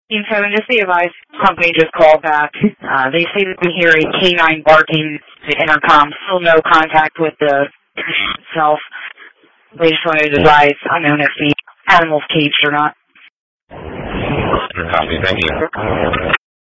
Team 7, just be advised, company just called back. They say that we hear a canine barking at the intercom. Still no contact with the itself. They just wanted to advise unknown if the animal's caged or not. Copy, thank you.